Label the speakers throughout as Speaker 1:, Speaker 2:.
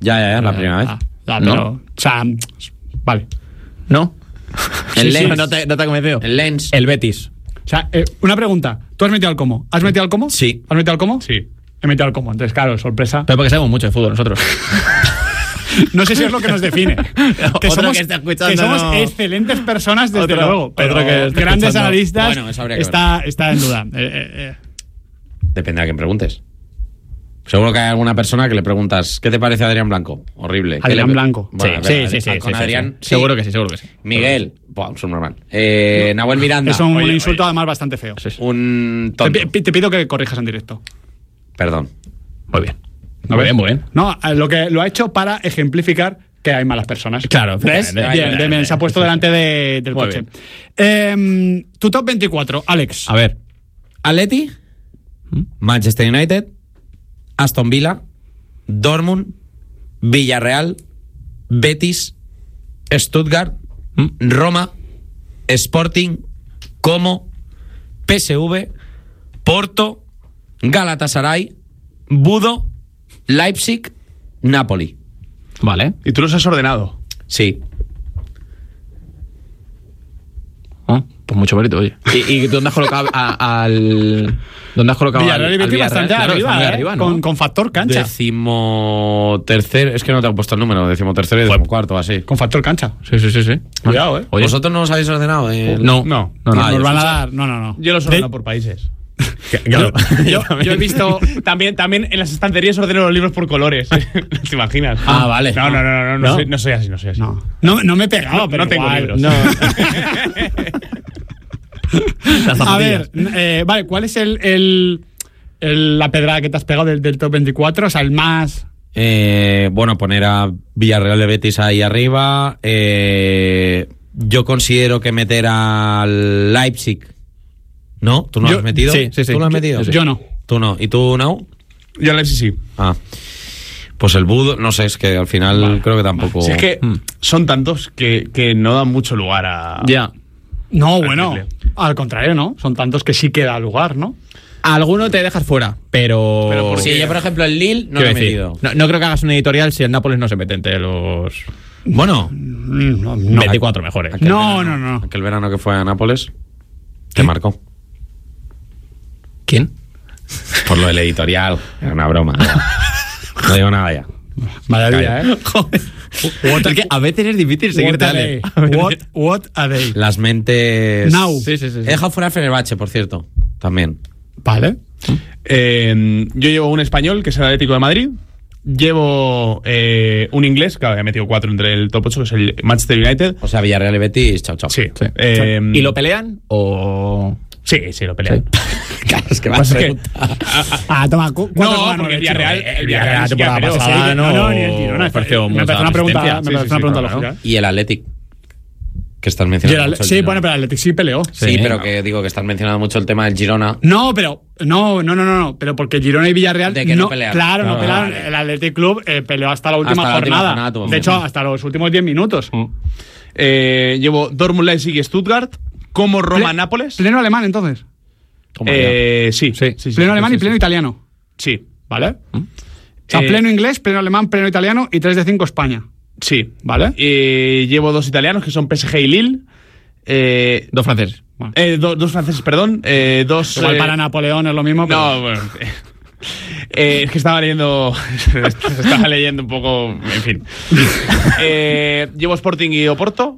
Speaker 1: Ya, la primera vez.
Speaker 2: Pero, o sea, vale.
Speaker 3: ¿No?
Speaker 1: El Lens.
Speaker 3: ¿No te ha convencido?
Speaker 1: El Lens.
Speaker 3: El Betis.
Speaker 2: O sea, una pregunta. ¿Tú has metido al Como? ¿Has metido al Como?
Speaker 1: Sí.
Speaker 2: ¿Has metido al Como?
Speaker 4: Sí.
Speaker 2: He metido al Como. Entonces, claro, sorpresa.
Speaker 3: Pero porque sabemos mucho de fútbol nosotros.
Speaker 2: No sé si es lo que nos define.
Speaker 3: Otro que está escuchando,
Speaker 2: que somos
Speaker 3: no.
Speaker 2: excelentes personas, desde
Speaker 3: Otro-
Speaker 2: luego. Pero
Speaker 3: otro que está
Speaker 2: grandes
Speaker 3: escuchando.
Speaker 2: analistas.
Speaker 1: Bueno, eso habría que
Speaker 2: está en duda.
Speaker 1: Depende a quién preguntes. Seguro que hay alguna persona que le preguntas ¿qué te parece Adrián Blanco? Horrible. ¿Qué
Speaker 2: Adrián
Speaker 1: le-
Speaker 2: Blanco.
Speaker 1: Bueno,
Speaker 3: Sí,
Speaker 1: verdad, con
Speaker 3: sí,
Speaker 1: Adrián.
Speaker 3: sí. Seguro que sí.
Speaker 1: Miguel. Buah, subnormal. Nahuel Miranda.
Speaker 2: Es un
Speaker 4: Oye,
Speaker 2: insulto además bastante feo.
Speaker 1: Un tonto.
Speaker 2: Te pido que corrijas en directo.
Speaker 1: Perdón.
Speaker 3: Muy bien. Muy bien.
Speaker 2: No, lo ha hecho para ejemplificar que hay malas personas.
Speaker 3: Claro,
Speaker 2: ¿ves?
Speaker 3: efectivamente.
Speaker 2: Bien, se ha puesto delante del
Speaker 3: Muy
Speaker 2: coche. Tu top 24, Alex.
Speaker 3: A ver.
Speaker 1: Atleti, Manchester United, Aston Villa, Dortmund, Villarreal, Betis, Stuttgart, Roma, Sporting, Como, PSV, Porto, Galatasaray, Budo, Leipzig, Napoli.
Speaker 3: Vale.
Speaker 4: Y tú los has ordenado.
Speaker 1: Sí.
Speaker 3: Pues mucho mérito, oye. ¿Y dónde has colocado ¿Dónde has colocado
Speaker 2: Villarreal y Betis bastante
Speaker 3: Claro,
Speaker 2: arriba,
Speaker 3: está muy arriba, ¿no?
Speaker 2: con factor cancha.
Speaker 1: 13º, es que no te he puesto el número, 13º y 14º, así.
Speaker 2: Con factor cancha.
Speaker 3: Sí.
Speaker 2: Cuidado,
Speaker 3: Oye.
Speaker 1: ¿Vosotros no os habéis ordenado?
Speaker 3: No.
Speaker 4: No.
Speaker 2: Nos
Speaker 1: yo
Speaker 2: van a
Speaker 1: sí.
Speaker 2: dar. No.
Speaker 4: Yo los ordeno por países.
Speaker 3: Claro.
Speaker 2: Yo he visto.
Speaker 4: También en las estanterías ordeno los libros por colores. ¿No te imaginas?
Speaker 1: Ah, vale.
Speaker 4: No soy así.
Speaker 2: No me he pegado, pero
Speaker 4: no tengo
Speaker 2: igual.
Speaker 4: libros.
Speaker 3: No.
Speaker 2: A ver, vale, ¿cuál es la pedrada que te has pegado del top 24? O sea, el más.
Speaker 1: Bueno, poner a Villarreal de Betis ahí arriba. Yo considero que meter al Leipzig. ¿No? ¿Tú no lo has metido?
Speaker 3: Sí.
Speaker 1: ¿Tú lo has metido?
Speaker 2: Yo no.
Speaker 1: ¿Tú no? ¿Y tú no?
Speaker 4: Yo Alexis sí.
Speaker 1: Ah. Pues el Budo, no sé, es que al final creo que tampoco.
Speaker 4: Si es que son tantos que no dan mucho lugar a.
Speaker 3: Ya.
Speaker 2: No, bueno.
Speaker 4: triple.
Speaker 2: Al contrario, ¿no? Son tantos que sí queda lugar, ¿no?
Speaker 3: Alguno te dejas fuera, pero.
Speaker 4: Pero
Speaker 1: Sí, yo por ejemplo el Lille no lo he
Speaker 3: Quiero decir,
Speaker 1: metido.
Speaker 3: no creo que hagas un editorial si el Nápoles no se mete entre los
Speaker 1: Bueno,
Speaker 2: No.
Speaker 3: 24 mejores.
Speaker 2: No.
Speaker 1: aquel verano que fue a Nápoles, te marcó.
Speaker 3: ¿Quién?
Speaker 1: Por lo del editorial. Era una broma. No digo nada ya.
Speaker 2: Vaya día, ¿eh?
Speaker 3: Es que a veces es difícil seguirte, Ale.
Speaker 2: What a day.
Speaker 1: Las mentes.
Speaker 2: Now.
Speaker 3: Sí.
Speaker 1: He dejado fuera a Fenerbahce, por cierto. También.
Speaker 2: Vale.
Speaker 4: Yo llevo un español, que es el Atlético de Madrid. Llevo un inglés, que había metido 4 entre el top 8, que es el Manchester United.
Speaker 1: O sea, Villarreal y Betis, chao.
Speaker 4: Sí.
Speaker 3: ¿Y lo pelean o...?
Speaker 4: Sí, lo pelean.
Speaker 1: Claro, es que
Speaker 4: Lo que pasa es que-
Speaker 2: Toma,
Speaker 4: No, porque el Villarreal
Speaker 3: la
Speaker 4: sí que
Speaker 3: temporada
Speaker 4: peleó.
Speaker 3: pasada
Speaker 4: Sí,
Speaker 3: no,
Speaker 2: ni el Girona.
Speaker 3: me pareció
Speaker 2: Me parece una pregunta,
Speaker 3: asistencia.
Speaker 2: lógica.
Speaker 3: claro.
Speaker 1: Y el Athletic. Que estás mencionando. mucho el
Speaker 2: Sí,
Speaker 1: Girona.
Speaker 2: bueno, pero el Athletic sí peleó.
Speaker 1: Sí, pero que digo que estás mencionando mucho el tema del Girona.
Speaker 2: No, pero no, pero porque Girona y Villarreal
Speaker 1: De que no pelearon.
Speaker 2: Claro, no
Speaker 1: Claro,
Speaker 2: pelearon.
Speaker 1: vale.
Speaker 2: El Athletic Club peleó hasta la última
Speaker 1: Hasta la última
Speaker 2: jornada.
Speaker 1: jornada tuvo
Speaker 2: De hecho,
Speaker 1: minutos.
Speaker 2: hasta los últimos 10 minutos.
Speaker 4: Llevo Dortmund, Leipzig y Stuttgart. Como Roma, Nápoles.
Speaker 2: Pleno alemán, entonces.
Speaker 4: Sí.
Speaker 2: Pleno alemán y pleno italiano.
Speaker 4: Sí.
Speaker 2: ¿Vale? O sea, pleno inglés, pleno alemán, pleno italiano y 3 de 5 España.
Speaker 4: Sí.
Speaker 2: ¿Vale?
Speaker 4: Llevo 2 italianos, que son PSG y Lille.
Speaker 3: Dos franceses.
Speaker 2: Bueno.
Speaker 4: Dos franceses, perdón. Dos.
Speaker 2: Igual para Napoleón es lo mismo, pero...
Speaker 4: No, bueno. Es que estaba leyendo un poco, en fin. Llevo Sporting y Oporto,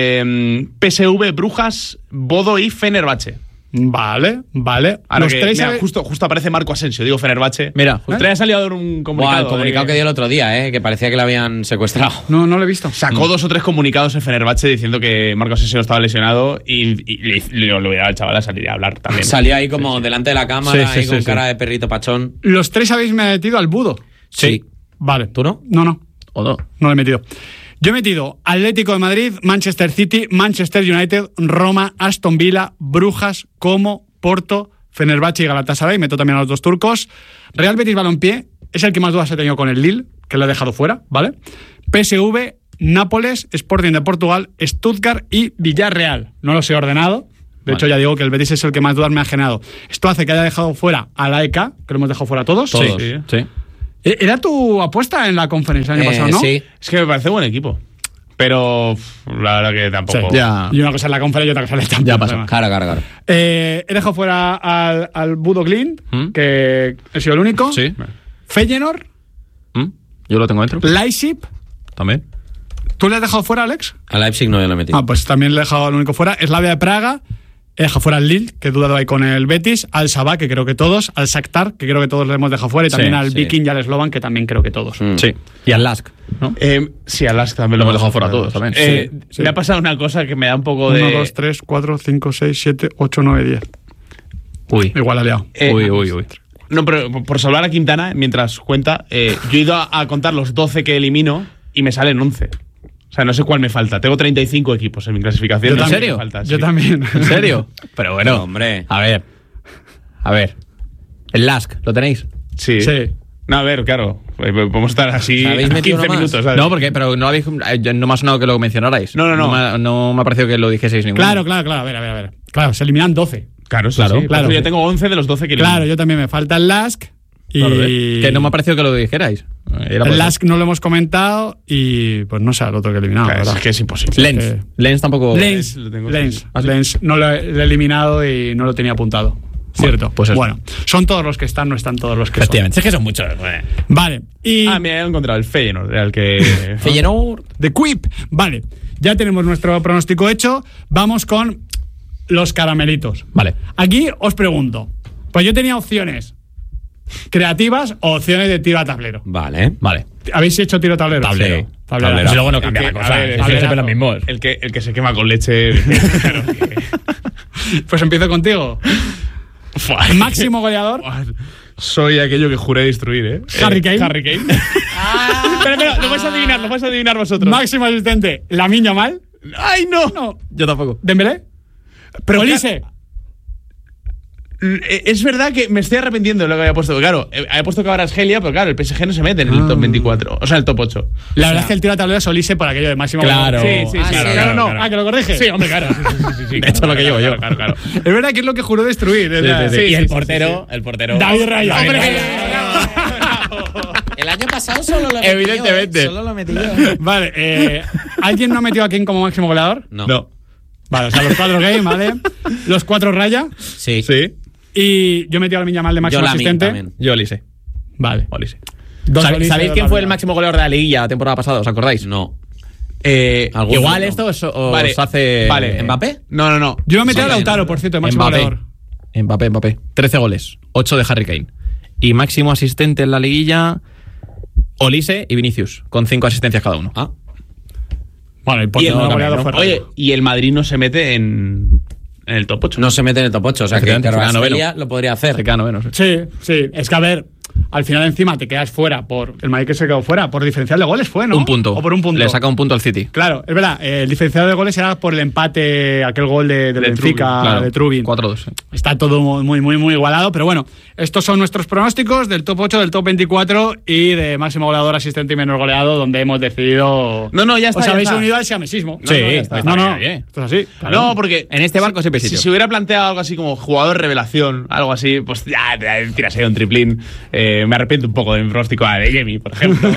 Speaker 4: PSV, Brujas, Bodo y Fenerbahce.
Speaker 2: Vale.
Speaker 4: Ahora
Speaker 2: Los
Speaker 4: que,
Speaker 2: tres...
Speaker 4: mira, justo aparece Marco Asensio, digo Fenerbahce.
Speaker 3: Mira,
Speaker 4: justo le ha salido a dar un comunicado.
Speaker 1: Buah, el comunicado que dio el otro día, que parecía que le habían secuestrado.
Speaker 2: No lo he visto.
Speaker 4: Sacó 2 o 3 comunicados en Fenerbahce diciendo que Marco Asensio estaba lesionado y le obligaba al chaval a salir a hablar también.
Speaker 1: Salió ahí como delante de la cámara,
Speaker 3: Sí,
Speaker 1: ahí con
Speaker 3: sí.
Speaker 1: cara de perrito pachón.
Speaker 2: Los tres habéis metido al Budo.
Speaker 1: Sí.
Speaker 2: Vale.
Speaker 1: ¿Tú no?
Speaker 2: No.
Speaker 3: o no.
Speaker 2: No lo he metido. Yo he metido Atlético de Madrid, Manchester City, Manchester United, Roma, Aston Villa, Brujas, Como, Porto, Fenerbahce y Galatasaray. Meto también a los 2 turcos. Real Betis Balompié es el que más dudas he tenido con el Lille, que lo he dejado fuera, ¿vale? PSV, Nápoles, Sporting de Portugal, Stuttgart y Villarreal. No los he ordenado. De hecho, ya digo que el Betis es el que más dudas me ha generado. Esto hace que haya dejado fuera a la EK, que lo hemos dejado fuera todos.
Speaker 3: Todos.
Speaker 4: Sí.
Speaker 3: Sí.
Speaker 2: Era tu apuesta en la conferencia el año pasado, ¿no?
Speaker 1: Sí.
Speaker 4: Es que me parece buen equipo. Pero la verdad que tampoco.
Speaker 2: Sí.
Speaker 3: Ya.
Speaker 2: Y una cosa es la conferencia y otra cosa es el Champions.
Speaker 3: Ya pasó.
Speaker 2: además.
Speaker 1: Claro.
Speaker 2: He dejado fuera al Bodo Glimt, que he sido el único.
Speaker 3: Sí.
Speaker 2: Feyenoord,
Speaker 3: Yo lo tengo dentro.
Speaker 2: Leipzig.
Speaker 3: También.
Speaker 2: ¿Tú le has dejado fuera, Alex?
Speaker 1: A Leipzig no, yo lo he metido.
Speaker 2: Pues también le he dejado al único fuera. Slavia de Praga. He dejado fuera al Lille, que he dudado ahí con el Betis. Al Sabah, que creo que todos. Al Shakhtar, que creo que todos le hemos dejado fuera. Y también al Viking y al Slovan, que también creo que todos.
Speaker 3: Sí. Y al Lask, ¿no?
Speaker 4: Sí, a Lask también
Speaker 3: Lo hemos dejado fuera todos también.
Speaker 2: Sí.
Speaker 4: Me ha pasado una cosa que me da un poco
Speaker 2: 1,
Speaker 4: de.
Speaker 2: 2, 3, 4, 5, 6, 7, 8, 9, 10.
Speaker 3: Uy.
Speaker 2: Igual ha liado.
Speaker 3: Uy.
Speaker 4: No, pero por salvar a Quintana, mientras cuenta, yo he ido a contar los 12 que elimino y me salen 11. O sea, no sé cuál me falta. Tengo 35 equipos en mi clasificación.
Speaker 2: Yo
Speaker 4: No sé
Speaker 2: también.
Speaker 4: qué me falta,
Speaker 2: Yo
Speaker 4: sí.
Speaker 2: también.
Speaker 3: ¿En serio? Pero bueno.
Speaker 1: Pero, hombre.
Speaker 3: A ver. El Lask, ¿lo tenéis?
Speaker 4: Sí.
Speaker 2: Sí.
Speaker 4: No, a ver, claro. Podemos estar así
Speaker 1: ¿Habéis metido
Speaker 4: 15
Speaker 1: uno más?
Speaker 4: minutos, ¿sabes?
Speaker 3: No, pero no habéis, no me ha sonado que lo mencionarais.
Speaker 4: No.
Speaker 3: No me ha parecido que lo dijeseis ninguno.
Speaker 2: Claro. A ver. Claro, se eliminan 12.
Speaker 4: Claro, sí,
Speaker 3: Claro,
Speaker 4: sí.
Speaker 2: claro.
Speaker 4: Yo tengo 11 de los 12 que elimino.
Speaker 2: Claro, yo también me falta el Lask. Y
Speaker 3: Que no me ha parecido que lo dijerais. Era por
Speaker 2: el
Speaker 3: eso.
Speaker 2: Lask no lo hemos comentado y pues no sé al otro que he eliminado.
Speaker 4: Claro,
Speaker 2: ¿verdad?
Speaker 4: es que es imposible.
Speaker 3: Lens tampoco.
Speaker 2: Lens
Speaker 4: lo tengo
Speaker 2: Lens
Speaker 3: ¿Ah, sí?
Speaker 2: Lens no lo he eliminado y no lo tenía apuntado. Cierto.
Speaker 3: pues eso.
Speaker 2: Bueno, son todos los que están, no están todos los que
Speaker 3: Efectivamente, es que son muchos.
Speaker 2: son. Vale. Y
Speaker 4: Ah, mira, he encontrado el Feyenoord, era el que.
Speaker 1: Feyenoord.
Speaker 2: The Quip. Vale. Ya tenemos nuestro pronóstico hecho. Vamos con los caramelitos.
Speaker 3: Vale.
Speaker 2: Aquí os pregunto. Pues yo tenía opciones creativas o opciones de tiro a tablero.
Speaker 1: Vale.
Speaker 2: ¿Habéis hecho tiro a tablero?
Speaker 3: Tablero.
Speaker 2: Sí. Tablero.
Speaker 3: Si luego no cambia
Speaker 4: El
Speaker 3: la
Speaker 4: que-
Speaker 3: cosa.
Speaker 4: a ver,
Speaker 3: Es
Speaker 4: el
Speaker 3: que
Speaker 4: que-
Speaker 3: siempre los mismos.
Speaker 4: El que se quema con leche. Claro que-
Speaker 2: Pues empiezo contigo.
Speaker 4: Fua.
Speaker 2: Máximo goleador.
Speaker 4: Soy aquello que juré destruir, ¿eh?
Speaker 2: Harry Kane.
Speaker 4: Harry Kane. Espera, lo vais a adivinar vosotros.
Speaker 2: Máximo asistente. Lamine Yamal.
Speaker 4: ¡Ay, no!
Speaker 2: No.
Speaker 3: Yo tampoco.
Speaker 2: Dembélé.
Speaker 4: Pero
Speaker 2: Olise.
Speaker 4: Es verdad que me estoy arrepintiendo de lo que había puesto. Claro, había puesto que ahora es Gelia, pero claro, el PSG no se mete en el top 24. O sea, el top 8.
Speaker 2: La verdad es que el tiro a tablero es Olise por aquello de máximo
Speaker 3: Claro.
Speaker 2: goleador.
Speaker 4: Sí,
Speaker 1: Ah,
Speaker 4: claro,
Speaker 1: sí.
Speaker 4: claro,
Speaker 2: no.
Speaker 4: claro.
Speaker 2: Ah, que lo corrige.
Speaker 4: Sí, hombre, claro. Sí,
Speaker 3: De hecho,
Speaker 4: claro,
Speaker 3: lo que llevo yo.
Speaker 4: Claro.
Speaker 2: Es verdad que es lo que juró destruir.
Speaker 3: Sí, sí.
Speaker 4: Sí,
Speaker 3: Y
Speaker 4: sí,
Speaker 3: el
Speaker 4: sí,
Speaker 3: portero.
Speaker 2: David Raya.
Speaker 3: David
Speaker 2: Hombre.
Speaker 3: Raya.
Speaker 1: El año pasado solo lo metí
Speaker 3: Evidentemente.
Speaker 1: yo, Solo lo metí yo.
Speaker 2: Vale, ¿alguien no ha metido a Kane como máximo goleador?
Speaker 1: No.
Speaker 2: Vale, o sea, los 4 Game, ¿vale? Los 4 Raya.
Speaker 1: Sí.
Speaker 2: Y yo he metido a Lamine Yamal de
Speaker 1: Yo
Speaker 2: máximo
Speaker 1: Lamine
Speaker 2: asistente.
Speaker 1: también.
Speaker 3: Yo Olise.
Speaker 2: Vale.
Speaker 3: Olise.
Speaker 2: Dos Olise,
Speaker 3: ¿Sabéis
Speaker 2: dos
Speaker 3: quién fue el
Speaker 2: Lamine.
Speaker 3: máximo goleador de la liguilla la temporada pasada? ¿Os acordáis?
Speaker 1: No.
Speaker 3: Igual
Speaker 1: Alguno no.
Speaker 3: esto os
Speaker 4: Vale,
Speaker 3: hace.
Speaker 4: vale.
Speaker 1: ¿Mbappé?
Speaker 4: No.
Speaker 2: Yo me he metido a
Speaker 1: Sí,
Speaker 2: Lautaro, por cierto, de máximo goleador.
Speaker 3: Mbappé. 13 goles. 8 de Harry Kane. Y máximo asistente en la liguilla. Olise y Vinicius, con 5 asistencias cada uno.
Speaker 1: Ah.
Speaker 2: Bueno, el
Speaker 4: Y
Speaker 2: portero
Speaker 4: el,
Speaker 2: no goleador fue
Speaker 4: oye,
Speaker 2: Raya.
Speaker 4: y el Madrid no se mete en el top 8.
Speaker 1: No se mete en el top 8. O sea, que
Speaker 3: Efectivamente, se queda
Speaker 1: Kvaratskhelia
Speaker 3: noveno.
Speaker 1: lo podría hacer.
Speaker 3: Se queda noveno, sí.
Speaker 2: Sí. Es que, a ver, al final encima te quedas fuera por... El Madrid que se quedó fuera por diferencial de goles fue, ¿no?
Speaker 3: Un punto.
Speaker 2: O por un punto.
Speaker 3: Le saca un punto al City.
Speaker 2: Claro, es verdad. El diferencial de goles era por el empate, aquel gol del Benfica,
Speaker 4: Trubin,
Speaker 3: Claro,
Speaker 2: de Trubin.
Speaker 3: 4-2. sí.
Speaker 2: Está todo muy igualado, pero bueno, estos son nuestros pronósticos del top 8, del top 24 y de máximo goleador, asistente y menos goleado, donde hemos decidido...
Speaker 4: No, ya está,
Speaker 2: Os
Speaker 4: ya
Speaker 2: habéis
Speaker 4: está.
Speaker 2: unido al siamesismo.
Speaker 3: Sí,
Speaker 2: ya está.
Speaker 3: está
Speaker 2: No,
Speaker 3: bien.
Speaker 2: esto es así.
Speaker 4: No, porque
Speaker 3: En este barco siempre hay
Speaker 4: si
Speaker 3: sitio.
Speaker 4: se hubiera planteado algo así como jugador revelación, algo así, pues ya tiras ahí un triplín. Me arrepiento un poco de mi pronóstico a Adeyemi, por ejemplo.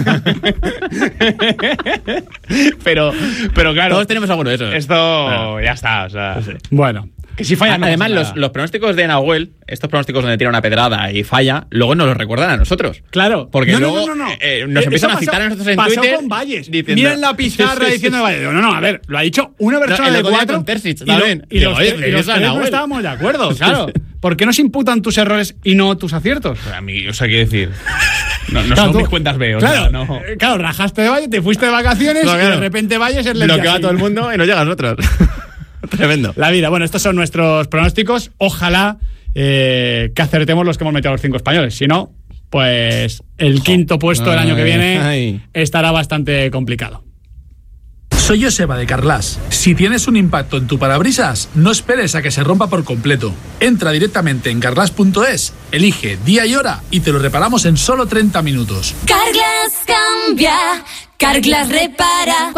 Speaker 4: pero claro.
Speaker 3: Todos tenemos alguno de esos.
Speaker 4: Esto ya está, o sea.
Speaker 2: Bueno,
Speaker 4: Que si falla, no
Speaker 3: Además,
Speaker 4: pasa nada.
Speaker 3: los pronósticos de Nahuel, estos pronósticos donde tira una pedrada y falla, luego nos los recuerdan a nosotros.
Speaker 2: claro.
Speaker 3: Porque
Speaker 2: No,
Speaker 3: luego
Speaker 2: no.
Speaker 3: nos empiezan
Speaker 2: Eso
Speaker 3: a citar a nosotros en
Speaker 2: pasó
Speaker 3: Twitter
Speaker 2: con Valles.
Speaker 3: diciendo-
Speaker 2: Miren la pizarra
Speaker 3: Sí, sí,
Speaker 2: diciendo
Speaker 3: sí.
Speaker 2: Valles. No, a ver, lo ha dicho una persona
Speaker 3: el
Speaker 2: de
Speaker 3: otro día
Speaker 2: 4
Speaker 3: con Terzic
Speaker 2: y
Speaker 3: también.
Speaker 2: y los
Speaker 3: Digo, oye,
Speaker 2: tres no
Speaker 3: Nahuel.
Speaker 2: estábamos de acuerdo, claro. ¿Por qué nos imputan tus errores y no tus aciertos?
Speaker 4: A mí, o sea, quiero decir. No
Speaker 2: Claro,
Speaker 4: son
Speaker 2: tú-
Speaker 4: mis cuentas B, o
Speaker 2: claro,
Speaker 4: sea, no.
Speaker 2: claro, rajaste de Valle, te fuiste de vacaciones
Speaker 3: No,
Speaker 2: y
Speaker 3: claro.
Speaker 2: de repente Valles es el
Speaker 3: Lo que va a todo el mundo y nos llega a nosotros. Tremendo.
Speaker 2: La vida. Bueno, estos son nuestros pronósticos. Ojalá que acertemos los que hemos metido a los 5 españoles. Si no, pues el quinto puesto el año que viene
Speaker 3: Ay.
Speaker 2: estará bastante complicado.
Speaker 5: Soy Joseba de Carglass. Si tienes un impacto en tu parabrisas, no esperes a que se rompa por completo. Entra directamente en carglass.es, elige día y hora y te lo reparamos en solo 30 minutos.
Speaker 6: Carglass cambia, Carglass repara.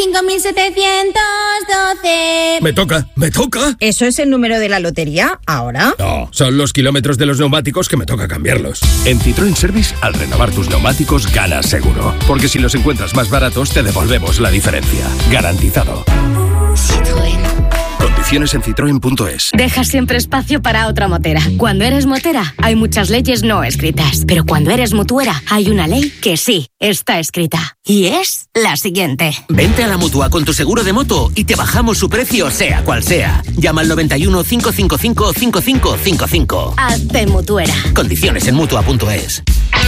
Speaker 7: 45.712.
Speaker 8: Me toca.
Speaker 7: ¿Eso es el número de la lotería ahora?
Speaker 8: No, son los kilómetros de los neumáticos que me toca cambiarlos.
Speaker 9: En Citroën Service, al renovar tus neumáticos, ganas seguro. Porque si los encuentras más baratos, te devolvemos la diferencia. Garantizado.
Speaker 6: Citroën.
Speaker 9: Condiciones en citroen.es.
Speaker 10: Deja siempre espacio para otra motera. Cuando eres motera, hay muchas leyes no escritas. Pero cuando eres mutuera, hay una ley que sí está escrita. Y es la siguiente.
Speaker 11: Vente a la Mutua con tu seguro de moto y te bajamos su precio, sea cual sea. Llama al 91 555 5555.
Speaker 10: Hazte mutuera.
Speaker 11: Condiciones en Mutua.es.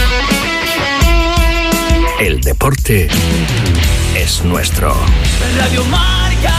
Speaker 9: El deporte es nuestro.
Speaker 11: Radio Marca.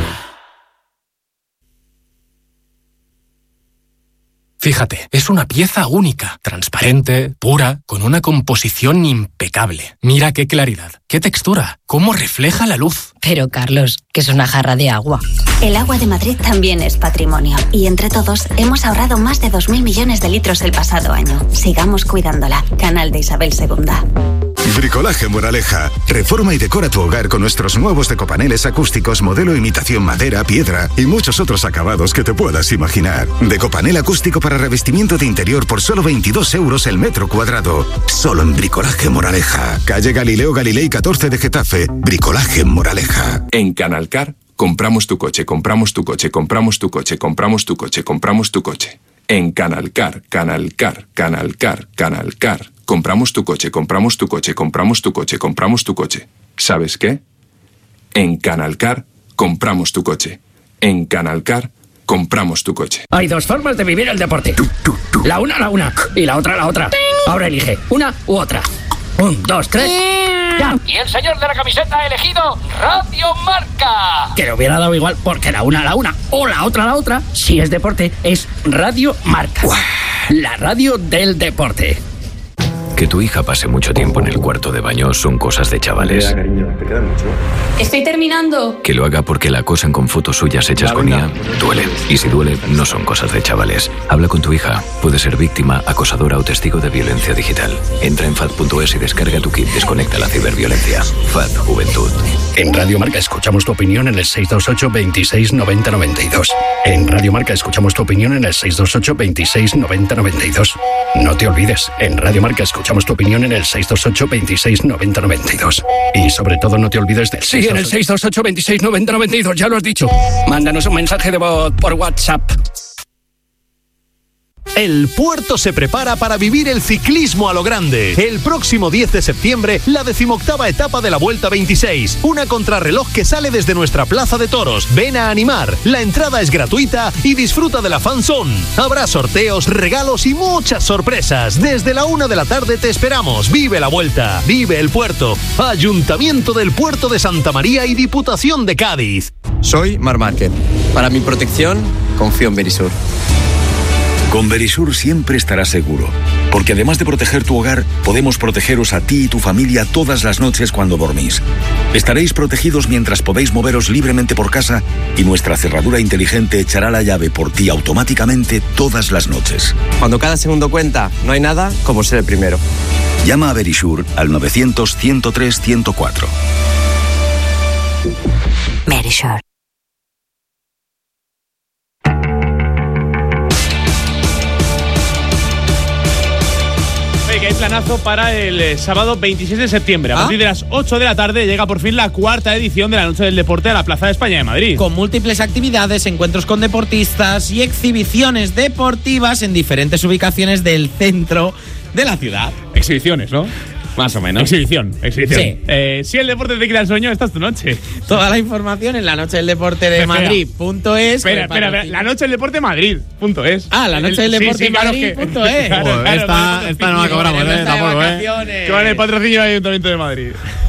Speaker 12: Fíjate, es una pieza única, transparente, pura, con una composición impecable. Mira qué claridad, qué textura, cómo refleja la luz.
Speaker 10: Pero, Carlos, que es una jarra de agua.
Speaker 6: El agua de Madrid también es patrimonio. Y entre todos hemos ahorrado más de 2.000 millones de litros el pasado año. Sigamos cuidándola. Canal de Isabel II.
Speaker 13: Bricolaje Moraleja. Reforma y decora tu hogar con nuestros nuevos decopaneles acústicos modelo imitación madera, piedra y muchos otros acabados que te puedas imaginar. Decopanel acústico para revestimiento de interior por solo 22 euros el metro cuadrado. Solo en Bricolaje Moraleja. Calle Galileo Galilei 14 de Getafe. Bricolaje Moraleja.
Speaker 14: En Canalcar, compramos tu coche, compramos tu coche, compramos tu coche, compramos tu coche, compramos tu coche. En Canalcar, Canalcar, Canalcar, Canalcar. Compramos tu coche, compramos tu coche, compramos tu coche, compramos tu coche. ¿Sabes qué? En Canalcar, compramos tu coche. En Canalcar, compramos tu coche.
Speaker 15: Hay dos formas de vivir el deporte. La una, y la otra. Ahora elige una u otra. 1, 2, 3. ¡Ya!
Speaker 16: Y el señor de la camiseta ha elegido Radio Marca.
Speaker 15: Que le hubiera dado igual porque la una o la otra, si es deporte, es Radio Marca. La radio del deporte.
Speaker 17: Que tu hija pase mucho tiempo en el cuarto de baño son cosas de chavales.
Speaker 18: Estoy terminando.
Speaker 17: Que lo haga porque la acosan con fotos suyas hechas con IA, duele. Y si duele, no son cosas de chavales. Habla con tu hija. Puede ser víctima, acosadora o testigo de violencia digital. Entra en FAD.es y descarga tu kit Desconecta la ciberviolencia. FAD Juventud.
Speaker 19: En Radio Marca escuchamos tu opinión en el 628 26 90 92. En Radio Marca escuchamos tu opinión en el 628 26 90 92. No te olvides, en Radio Marca escuchamos tu opinión en el 628 26 90 92. Y sobre todo no te olvides del 628...
Speaker 15: Sí, en el 628 26 90 92, ya lo has dicho. Mándanos un mensaje de voz por WhatsApp.
Speaker 20: El Puerto se prepara para vivir el ciclismo a lo grande. El próximo 10 de septiembre, la 18ª etapa de la Vuelta 26. Una contrarreloj que sale desde nuestra plaza de toros. Ven a animar. La entrada es gratuita y disfruta de la fanzone. Habrá sorteos, regalos y muchas sorpresas. Desde la 1 de la tarde te esperamos. Vive la Vuelta. Vive el Puerto. Ayuntamiento del Puerto de Santa María y Diputación de Cádiz.
Speaker 21: Soy Marc Márquez. Para mi protección, confío en Verisur.
Speaker 22: Con Verisur siempre estarás seguro, porque además de proteger tu hogar, podemos protegeros a ti y tu familia todas las noches cuando dormís. Estaréis protegidos mientras podéis moveros libremente por casa y nuestra cerradura inteligente echará la llave por ti automáticamente todas las noches.
Speaker 21: Cuando cada segundo cuenta, no hay nada como ser el primero.
Speaker 22: Llama a Verisur al 900-103-104.
Speaker 6: Verisur.
Speaker 4: Que hay planazo para el sábado 26 de septiembre. A partir de las 8 de la tarde llega por fin la cuarta edición de la Noche del Deporte a la Plaza de España de Madrid.
Speaker 1: Con múltiples actividades, encuentros con deportistas y exhibiciones deportivas en diferentes ubicaciones del centro de la ciudad.
Speaker 4: Exhibiciones, ¿no?
Speaker 1: Más o menos.
Speaker 4: Exhibición.
Speaker 1: Sí.
Speaker 4: Si el deporte te quita el sueño, esta es tu noche.
Speaker 1: Toda la información en la noche del deporte de Madrid.es.
Speaker 4: Espera, la noche del deporte Madrid.es.
Speaker 1: Ah, la noche del deporte Madrid.es.
Speaker 3: Esta no la cobramos, tampoco,
Speaker 4: Con el patrocinio del Ayuntamiento de Madrid.